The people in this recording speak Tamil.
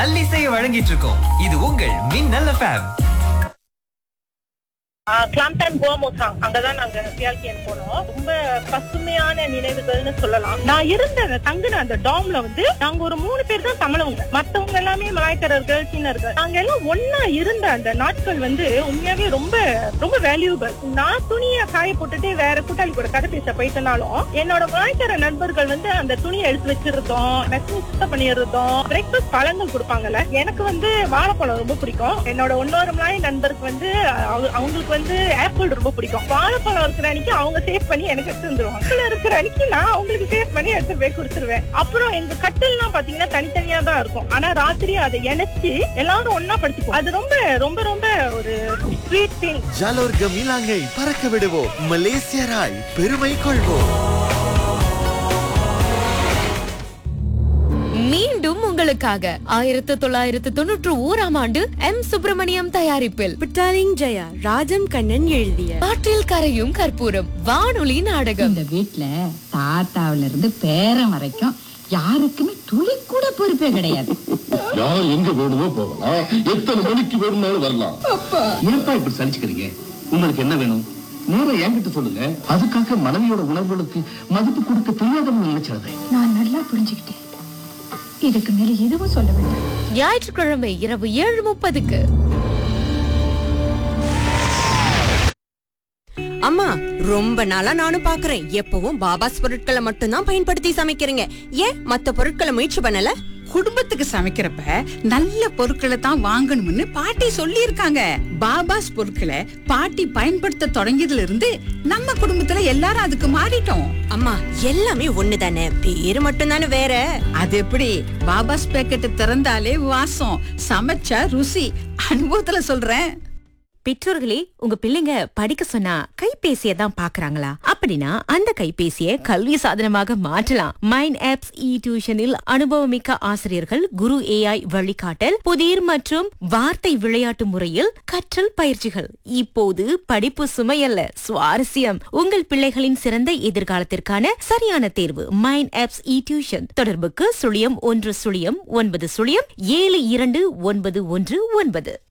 நல்லிசையை வழங்கிட்டு இருக்கோம். இது உங்கள் மின்னல் எஃப்எம். கிளாம்டன் கோமுசாங் அங்கதான் நாங்க சியால்கியன் போனோம். ரொம்ப பசுமையான நினைவுகள்னு சொல்லலாம். நான் தங்கின அந்த டாம்ல நாங்க ஒரு 3 பேர் தான் தமிழவங்க, மத்தவங்க எல்லாமே மலாய்க்காரர்கள், சீனர்கள். நாங்க எல்லாம் ஒன்னா இருந்த அந்த நாட்கள் உண்மையாவே ரொம்ப ரொம்ப வேல்யூபிள். நான் துணியை காய போட்டுட்டு வேற கூட்டாளி கூட கதை பேச போயிட்டனாலும் என்னோட மலாய்க்கார நண்பர்கள் அந்த துணியை எடுத்து வச்சிருந்தோம், மெஷின் சுத்தம் பண்ணிருந்தோம். பிரேக்ஃபாஸ்ட் பழங்கள் கொடுப்பாங்கல்ல, எனக்கு வாழைப்பழம் ரொம்ப பிடிக்கும். என்னோட இன்னொரு மலாய் நண்பருக்கு அவங்களுக்கு ஆப்பிள் ரொம்ப பிடிக்கும். வாழைப்பழம் இருக்கிற அன்னைக்கு அவங்க சேவ் பண்ணி எனக்கு எடுத்து வந்துருவாங்க. இருக்கிற அன்னைக்கு நான் அவங்களுக்கு சேவ் பண்ணி எடுத்து போய் கொடுத்துருவேன். அப்புறம் எங்க கட்டில்லாம் பாத்தீங்கன்னா தனித்தனியா தான் இருக்கும். ஆனா ராத்திரி அதை இணைச்சு எல்லாரும் ஒன்னா படுத்துக்குவோம். அது ரொம்ப ரொம்ப ரொம்ப ஒரு ஸ்வீட் திங். ஜாலோர் கமிலாங்கை பறக்க விடுவோம், மலேசியராய் பெருமை கொள்வோம். மீண்டும் உங்களுக்காக 1991ஆம் ஆண்டு எம் சுப்பிரமணியம் தயாரிப்பில் புட்டாலிங் ஜெயா ராஜம் கண்ணன் எழுதிய காற்றில் கரையும் கற்பூரம் வானொலி நாடகம். இந்த வீட்டுல தாத்தாவில இருந்து பேரன் வரைக்கும் யாருக்குமே துளி கூட பொறுப்பே கிடையாது. யார் எங்க வேணுமோ போகலாம், எத்தனை மணிக்கு வேணும்னாலும் வரலாம். ஏன்பா இப்படி சலிச்சுக்கிறீங்க? உங்களுக்கு என்ன வேணும் நேரம் என்கிட்ட சொல்லுங்க. அதுக்காக மனைவியோட உணர்வுகளுக்கு மதிப்பு கொடுக்க தெரியாதவங்க நினைச்சது நான் நல்லா புரிஞ்சுக்கிட்டேன். இதுக்கு மேல எதுவும் சொல்ல வேண்டாம். ஞாயிற்றுக்கிழமை இரவு 7:30க்கு. அம்மா, ரொம்ப நாளா நானும் பாக்குறேன், எப்பவும் பாபாஸ் பொருட்களை மட்டும்தான் பயன்படுத்தி சமைக்கிறீங்க. ஏன் மத்த பொருட்களை முயற்சி பண்ணல? குடும்பத்துக்கு சமைக்கிறப்ப நல்ல பொருட்களை தான் வாங்கணும்னு பாட்டி சொல்லி இருக்காங்க. பாபாஸ் பொருட்களை பாட்டி பயன்படுத்த தொடங்கியதுல இருந்து நம்ம குடும்பத்துல எல்லாரும் அதுக்கு மாறிட்டோம். அம்மா, எல்லாமே ஒண்ணுதானே, பேரு மட்டும் தானே வேற. அது எப்படி? பாபாஸ் பேக்கெட் திறந்தாலே வாசம், சமைச்சா ருசி. அனுபவத்துல சொல்றேன். பெற்றோர்களே, உங்க பிள்ளைங்க படிக்க சொன்னா கைபேசியை தான் பாக்குறாங்களா? அப்படின்னா அந்த கைபேசியை கல்வி சாதனமாக மாற்றலாம். மைண்ட் ஆப்ஸ் இ டியூஷனில் அனுபவமிக்க ஆசிரியர்கள், குரு ஏஐ வழிகாட்டல், புதிர் மற்றும் வார்த்தை விளையாட்டு முறையில் கற்றல் பயிற்சிகள். இப்போது படிப்பு சுமையல்ல, சுவாரஸ்யம். உங்கள் பிள்ளைகளின் சிறந்த எதிர்காலத்திற்கான சரியான தேர்வு மைண்ட் ஆப்ஸ் இ டியூஷன். தொடர்புக்கு 0109072919.